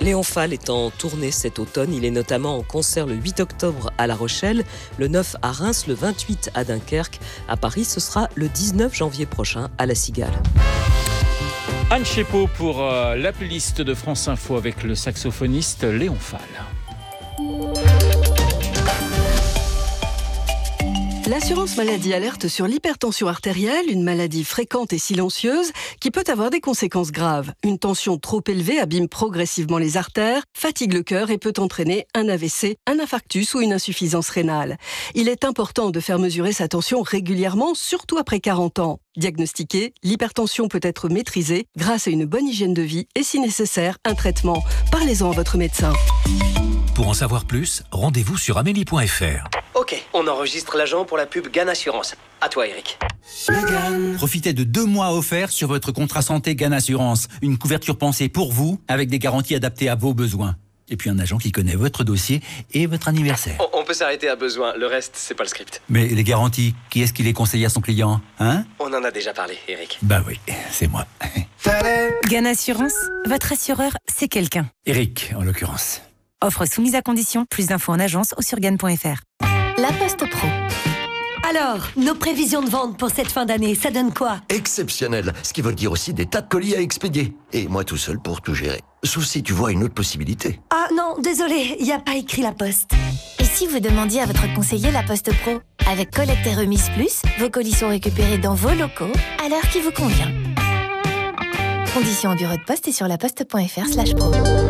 Léon Fall est en tournée cet automne. Il est notamment en concert le 8 octobre à La Rochelle, le 9 à Reims, le 28 à Dunkerque. À Paris, ce sera le 19 janvier prochain à La Cigale. Anne Chépeau pour la playlist de France Info avec le saxophoniste Léon Fall. L'assurance maladie alerte sur l'hypertension artérielle, une maladie fréquente et silencieuse qui peut avoir des conséquences graves. Une tension trop élevée abîme progressivement les artères, fatigue le cœur et peut entraîner un AVC, un infarctus ou une insuffisance rénale. Il est important de faire mesurer sa tension régulièrement, surtout après 40 ans. Diagnostiquée, l'hypertension peut être maîtrisée grâce à une bonne hygiène de vie et si nécessaire, un traitement. Parlez-en à votre médecin. Pour en savoir plus, rendez-vous sur amélie.fr. Ok, on enregistre l'agent pour la pub GAN Assurance. À toi, Eric. Profitez de 2 mois offerts sur votre contrat santé GAN Assurance. Une couverture pensée pour vous, avec des garanties adaptées à vos besoins. Et puis un agent qui connaît votre dossier et votre anniversaire. On peut s'arrêter à besoin, le reste, c'est pas le script. Mais les garanties, qui est-ce qui les conseille à son client, hein? On en a déjà parlé, Eric. Bah oui, c'est moi. GAN Assurance, votre assureur, c'est quelqu'un. Eric, en l'occurrence. Offre soumise à condition, plus d'infos en agence ou sur GAN.fr. La Poste Pro. Alors, nos prévisions de vente pour cette fin d'année, ça donne quoi? Exceptionnel, ce qui veut dire aussi des tas de colis à expédier. Et moi tout seul pour tout gérer. Sauf si tu vois une autre possibilité. Ah non, désolé, il n'y a pas écrit La Poste. Et si vous demandiez à votre conseiller La Poste Pro? Avec collecte et remise plus, vos colis sont récupérés dans vos locaux à l'heure qui vous convient. Conditions au bureau de poste et sur laposte.fr/pro.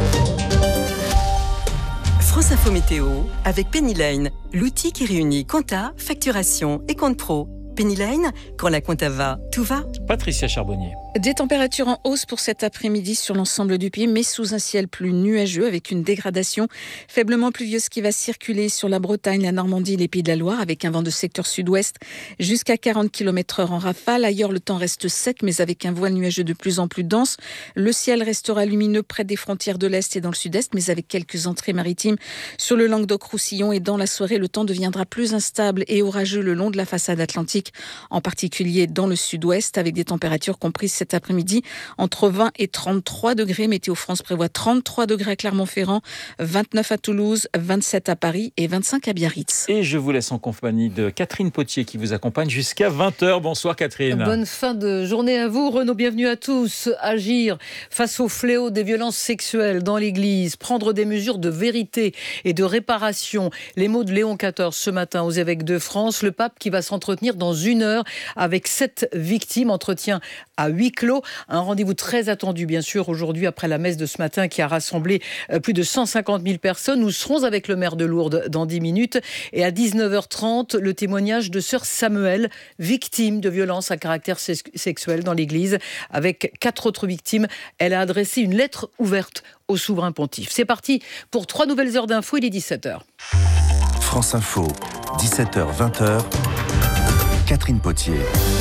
France Info Météo avec Penny Lane, l'outil qui réunit compta, facturation et compte pro. Penny Lane, quand la compta va, tout va. Patricia Charbonnier. Des températures en hausse pour cet après-midi sur l'ensemble du pays, mais sous un ciel plus nuageux avec une dégradation faiblement pluvieuse qui va circuler sur la Bretagne, la Normandie et les Pays de la Loire avec un vent de secteur sud-ouest jusqu'à 40 km/h en rafale. Ailleurs, le temps reste sec, mais avec un voile nuageux de plus en plus dense. Le ciel restera lumineux près des frontières de l'Est et dans le Sud-Est, mais avec quelques entrées maritimes sur le Languedoc-Roussillon. Et dans la soirée, le temps deviendra plus instable et orageux le long de la façade atlantique, en particulier dans le Sud-Ouest, avec des températures comprises cet après-midi entre 20 et 33 degrés. Météo France prévoit 33 degrés à Clermont-Ferrand, 29 à Toulouse, 27 à Paris et 25 à Biarritz. Et je vous laisse en compagnie de Catherine Potier qui vous accompagne jusqu'à 20h. Bonsoir Catherine. Bonne fin de journée à vous. Renaud, bienvenue à tous. Agir face au fléau des violences sexuelles dans l'Église, prendre des mesures de vérité et de réparation. Les mots de Léon XIV ce matin aux évêques de France. Le pape qui va s'entretenir dans 1 heure avec 7 victimes. Entretien à huis clos. Un rendez-vous très attendu, bien sûr, aujourd'hui après la messe de ce matin qui a rassemblé plus de 150 000 personnes. Nous serons avec le maire de Lourdes dans 10 minutes. Et à 19h30, le témoignage de sœur Samuel, victime de violences à caractère sexuel dans l'Église. Avec 4 autres victimes, elle a adressé une lettre ouverte au souverain pontife. C'est parti pour 3 nouvelles heures d'info. Il est 17h. France Info, 17h, 20h. Catherine Potier.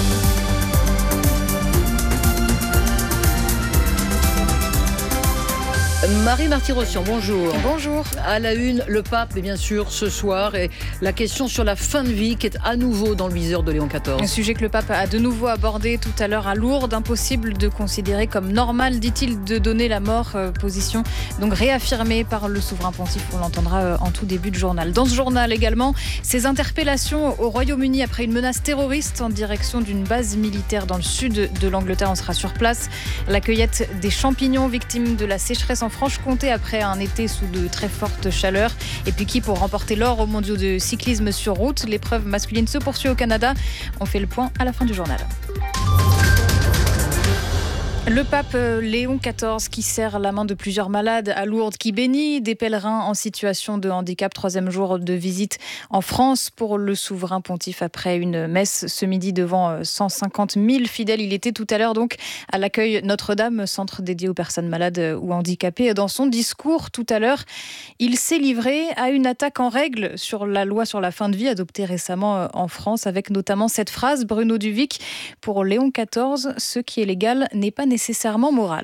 Marie Marty-Rossian, bonjour. Bonjour. À la une, le pape, et bien sûr, ce soir, et la question sur la fin de vie qui est à nouveau dans le viseur de Léon XIV. Un sujet que le pape a de nouveau abordé tout à l'heure à Lourdes. Impossible de considérer comme normal, dit-il, de donner la mort. Position donc réaffirmée par le souverain pontife. On l'entendra en tout début de journal. Dans ce journal également, ces interpellations au Royaume-Uni après une menace terroriste en direction d'une base militaire dans le sud de l'Angleterre. On sera sur place. La cueillette des champignons victimes de la sécheresse en Franche-Comté après un été sous de très fortes chaleurs. Et puis qui pour remporter l'or aux mondiaux de cyclisme sur route. L'épreuve masculine se poursuit au Canada. On fait le point à la fin du journal. Le pape Léon XIV qui serre la main de plusieurs malades à Lourdes, qui bénit des pèlerins en situation de handicap. 3e jour de visite en France pour le souverain pontife après une messe ce midi devant 150 000 fidèles. Il était tout à l'heure donc à l'accueil Notre-Dame, centre dédié aux personnes malades ou handicapées. Dans son discours tout à l'heure, il s'est livré à une attaque en règle sur la loi sur la fin de vie adoptée récemment en France, avec notamment cette phrase, Bruno Duvic: pour Léon XIV, ce qui est légal n'est pas nécessairement moral.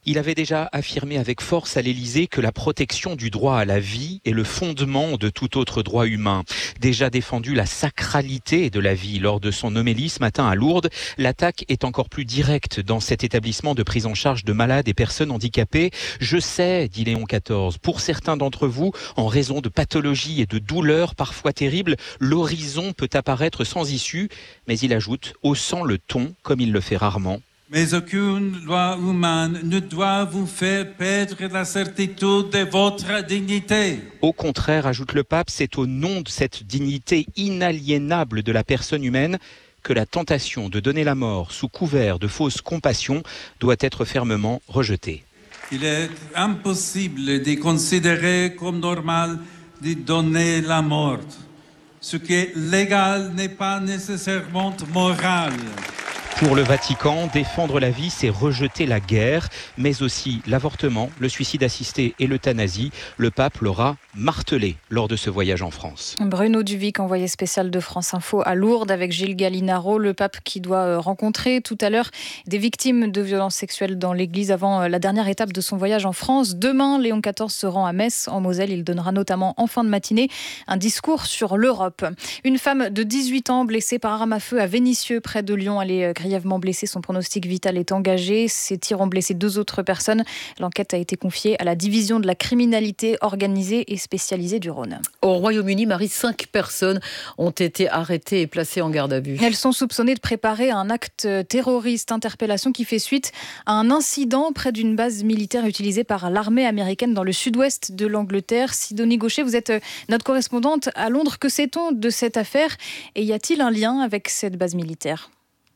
Il avait déjà affirmé avec force à l'Élysée que la protection du droit à la vie est le fondement de tout autre droit humain. Déjà défendu la sacralité de la vie lors de son homélie ce matin à Lourdes, l'attaque est encore plus directe dans cet établissement de prise en charge de malades et personnes handicapées. Je sais, dit Léon XIV, pour certains d'entre vous, en raison de pathologies et de douleurs parfois terribles, l'horizon peut apparaître sans issue, mais il ajoute, haussant le ton, comme il le fait rarement. Mais aucune loi humaine ne doit vous faire perdre la certitude de votre dignité. Au contraire, ajoute le pape, c'est au nom de cette dignité inaliénable de la personne humaine que la tentation de donner la mort sous couvert de fausse compassion doit être fermement rejetée. Il est impossible de considérer comme normal de donner la mort. Ce qui est légal n'est pas nécessairement moral. Pour le Vatican, défendre la vie, c'est rejeter la guerre, mais aussi l'avortement, le suicide assisté et l'euthanasie. Le pape l'aura martelé lors de ce voyage en France. Bruno Duvic, envoyé spécial de France Info à Lourdes avec Gilles Gallinaro, le pape qui doit rencontrer tout à l'heure des victimes de violences sexuelles dans l'église avant la dernière étape de son voyage en France. Demain, Léon XIV se rend à Metz, en Moselle. Il donnera notamment en fin de matinée un discours sur l'Europe. Une femme de 18 ans blessée par arme à feu à Vénissieux, près de Lyon. Elle est grièvement blessé, son pronostic vital est engagé. Ces tirs ont blessé 2 autres personnes. L'enquête a été confiée à la division de la criminalité organisée et spécialisée du Rhône. Au Royaume-Uni, Marie, 5 personnes ont été arrêtées et placées en garde à vue. Elles sont soupçonnées de préparer un acte terroriste, interpellation qui fait suite à un incident près d'une base militaire utilisée par l'armée américaine dans le sud-ouest de l'Angleterre. Sidonie Gaucher, vous êtes notre correspondante à Londres. Que sait-on de cette affaire et y a-t-il un lien avec cette base militaire ?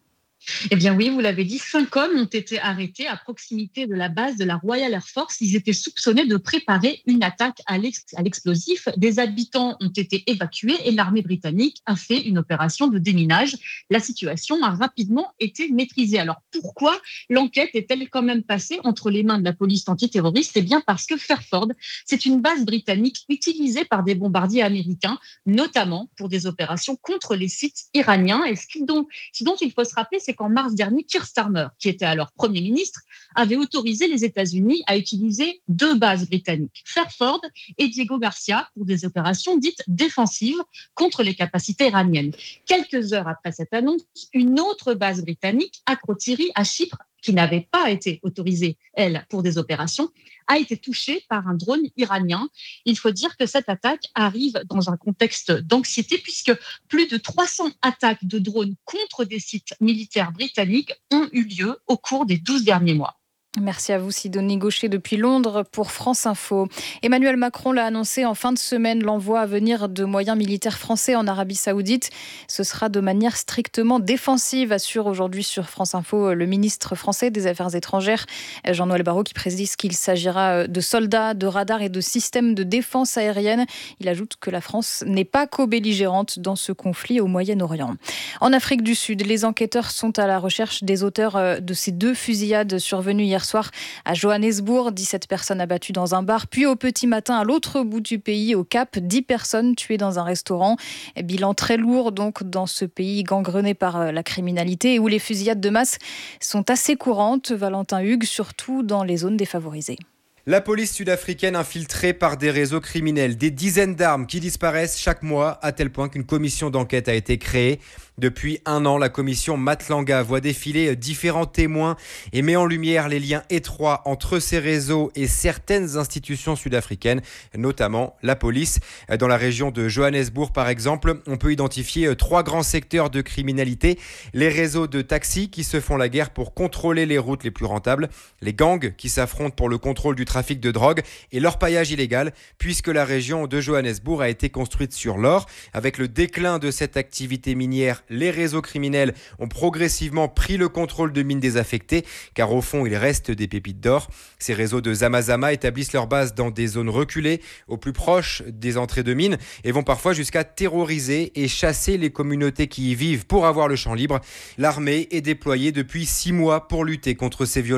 Eh bien oui, vous l'avez dit, 5 hommes ont été arrêtés à proximité de la base de la Royal Air Force. Ils étaient soupçonnés de préparer une attaque à l'explosif. Des habitants ont été évacués et l'armée britannique a fait une opération de déminage. La situation a rapidement été maîtrisée. Alors pourquoi l'enquête est-elle quand même passée entre les mains de la police antiterroriste ? Eh bien parce que Fairford, c'est une base britannique utilisée par des bombardiers américains, notamment pour des opérations contre les sites iraniens. Et ce dont il faut se rappeler, c'est qu'en mars dernier, Keir Starmer, qui était alors Premier ministre, avait autorisé les États-Unis à utiliser 2 bases britanniques, Fairford et Diego Garcia, pour des opérations dites défensives contre les capacités iraniennes. Quelques heures après cette annonce, une autre base britannique, Akrotiri, à Chypre, qui n'avait pas été autorisée, elle, pour des opérations, a été touchée par un drone iranien. Il faut dire que cette attaque arrive dans un contexte d'anxiété puisque plus de 300 attaques de drones contre des sites militaires britanniques ont eu lieu au cours des 12 derniers mois. Merci à vous Sidonie Gaucher depuis Londres pour France Info. Emmanuel Macron l'a annoncé en fin de semaine, l'envoi à venir de moyens militaires français en Arabie Saoudite. Ce sera de manière strictement défensive, assure aujourd'hui sur France Info le ministre français des Affaires étrangères, Jean-Noël Barrot, qui précise qu'il s'agira de soldats, de radars et de systèmes de défense aérienne. Il ajoute que la France n'est pas co-belligérante dans ce conflit au Moyen-Orient. En Afrique du Sud, les enquêteurs sont à la recherche des auteurs de ces 2 fusillades survenues hier soir à Johannesburg. 17 personnes abattues dans un bar. Puis au petit matin, à l'autre bout du pays, au Cap, 10 personnes tuées dans un restaurant. Bilan très lourd donc dans ce pays gangrené par la criminalité et où les fusillades de masse sont assez courantes. Valentin Hugues, surtout dans les zones défavorisées. La police sud-africaine infiltrée par des réseaux criminels, des dizaines d'armes qui disparaissent chaque mois, à tel point qu'une commission d'enquête a été créée. Depuis 1 an, la commission Matlanga voit défiler différents témoins et met en lumière les liens étroits entre ces réseaux et certaines institutions sud-africaines, notamment la police. Dans la région de Johannesburg, par exemple, on peut identifier 3 grands secteurs de criminalité. Les réseaux de taxis qui se font la guerre pour contrôler les routes les plus rentables, les gangs qui s'affrontent pour le contrôle du trafic de drogue et l'orpaillage illégal, puisque la région de Johannesburg a été construite sur l'or. Avec le déclin de cette activité minière, les réseaux criminels ont progressivement pris le contrôle de mines désaffectées, car au fond, il reste des pépites d'or. Ces réseaux de Zamazama établissent leur base dans des zones reculées, au plus proche des entrées de mines, et vont parfois jusqu'à terroriser et chasser les communautés qui y vivent pour avoir le champ libre. L'armée est déployée depuis 6 mois pour lutter contre ces violences.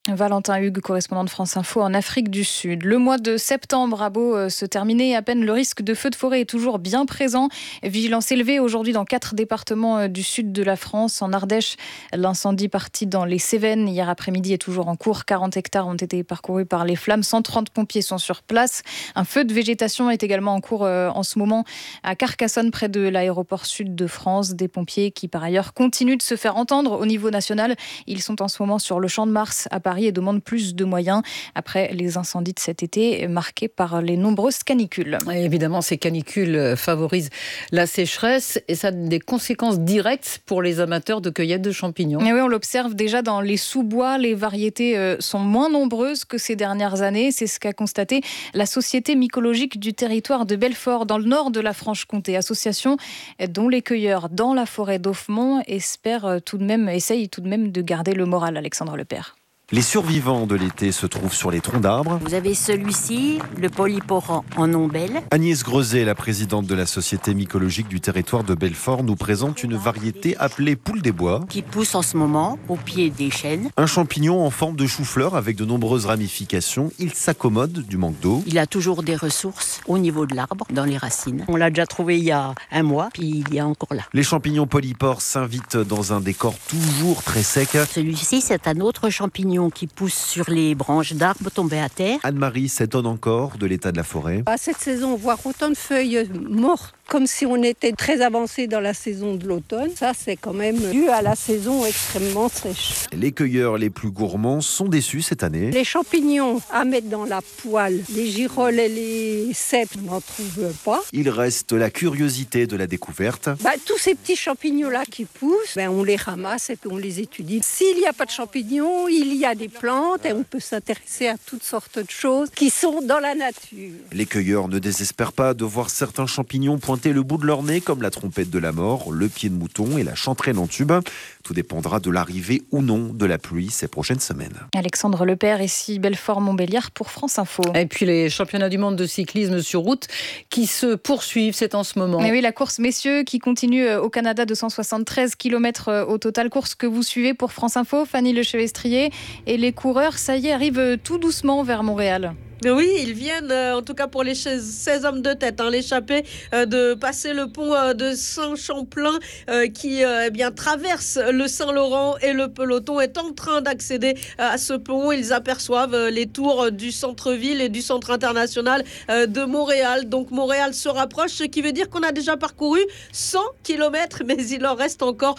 Valentin Hugues, correspondant de France Info en Afrique du Sud. Le mois de septembre a beau se terminer, à peine le risque de feu de forêt est toujours bien présent. Vigilance élevée aujourd'hui dans 4 départements du sud de la France. En Ardèche, l'incendie parti dans les Cévennes hier après-midi est toujours en cours. 40 hectares ont été parcourus par les flammes. 130 pompiers sont sur place. Un feu de végétation est également en cours en ce moment à Carcassonne, près de l'aéroport sud de France. Des pompiers qui, par ailleurs, continuent de se faire entendre au niveau national. Ils sont en ce moment sur le Champ de Mars à Paris et demande plus de moyens après les incendies de cet été marqués par les nombreuses canicules. Et évidemment, ces canicules favorisent la sécheresse et ça a des conséquences directes pour les amateurs de cueillette de champignons. Et oui, on l'observe déjà dans les sous-bois. Les variétés sont moins nombreuses que ces dernières années. C'est ce qu'a constaté la Société mycologique du territoire de Belfort, dans le nord de la Franche-Comté. Association dont les cueilleurs dans la forêt d'Offemont essayent tout de même de garder le moral. Alexandre Lepère. Les survivants de l'été se trouvent sur les troncs d'arbres. Vous avez celui-ci, le polyporan en ombelle. Agnès Grezet, la présidente de la Société mycologique du territoire de Belfort, nous présente une variété appelée poule des bois. Qui pousse en ce moment au pied des chênes. Un champignon en forme de chou-fleur avec de nombreuses ramifications. Il s'accommode du manque d'eau. Il a toujours des ressources au niveau de l'arbre, dans les racines. On l'a déjà trouvé il y a un mois, puis il est encore là. Les champignons polypores s'invitent dans un décor toujours très sec. Celui-ci, c'est un autre champignon qui pousse sur les branches d'arbres tombées à terre. Anne-Marie s'étonne encore de l'état de la forêt. À cette saison, voir autant de feuilles mortes, comme si on était très avancé dans la saison de l'automne, ça c'est quand même dû à la saison extrêmement sèche. Les cueilleurs les plus gourmands sont déçus cette année. Les champignons à mettre dans la poêle, les girolles et les cèpes, on n'en trouve pas. Il reste la curiosité de la découverte. Tous ces petits champignons-là qui poussent, on les ramasse et puis on les étudie. S'il n'y a pas de champignons, il y a des plantes et on peut s'intéresser à toutes sortes de choses qui sont dans la nature. Les cueilleurs ne désespèrent pas de voir certains champignons pointer le bout de leur nez, comme la trompette de la mort, le pied de mouton et la chanterelle en tube. Tout dépendra de l'arrivée ou non de la pluie ces prochaines semaines. Alexandre Lepère, ici Belfort-Montbéliard pour France Info. Et puis les championnats du monde de cyclisme sur route qui se poursuivent, c'est en ce moment. Et oui, la course messieurs qui continue au Canada, 273 km au total, course que vous suivez pour France Info, Fanny Lechevestrier. Et les coureurs, ça y est, arrivent tout doucement vers Montréal. Oui, ils viennent, en tout cas pour les 16 hommes de tête, l'échappée de passer le pont de Saint-Champlain qui traverse le Saint-Laurent et le peloton est en train d'accéder à ce pont. Ils aperçoivent les tours du centre-ville et du centre international de Montréal. Donc Montréal se rapproche, ce qui veut dire qu'on a déjà parcouru 100 km, mais il en reste encore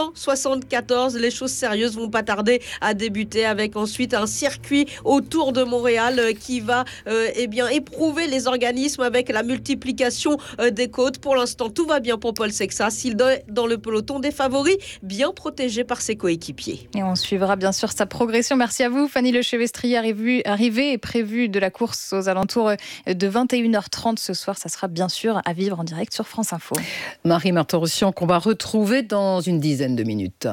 174. Les choses sérieuses vont pas tarder à débuter avec ensuite un circuit autour de Montréal qui va éprouver les organismes avec la multiplication des côtes. Pour l'instant, tout va bien pour Paul Sexas. Il est dans le peloton des favoris, bien protégé par ses coéquipiers. Et on suivra bien sûr sa progression. Merci à vous, Fanny Lechevestrier. Arrivée et prévue de la course aux alentours de 21h30 ce soir. Ça sera bien sûr à vivre en direct sur France Info. Marie Martin-Rossian qu'on va retrouver dans une dizaine de minutes.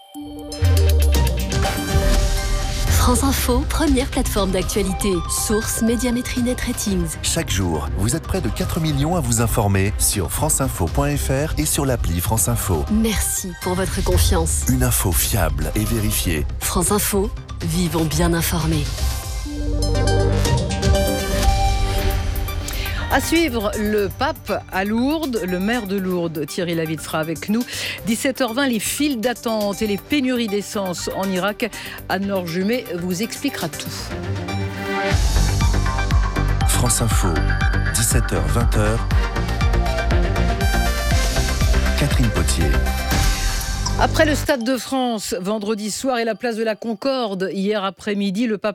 France Info, première plateforme d'actualité. Source Médiamétrie Net Ratings. Chaque jour, vous êtes près de 4 millions à vous informer sur franceinfo.fr et sur l'appli France Info. Merci pour votre confiance. Une info fiable et vérifiée. France Info, vivons bien informés. À suivre, le pape à Lourdes, le maire de Lourdes, Thierry Lavitte sera avec nous. 17h20, les files d'attente et les pénuries d'essence en Irak. Anne-Laure Jumet vous expliquera tout. France Info, 17h-20h. Catherine Potier. Après le Stade de France, vendredi soir et la place de la Concorde, hier après-midi, le pape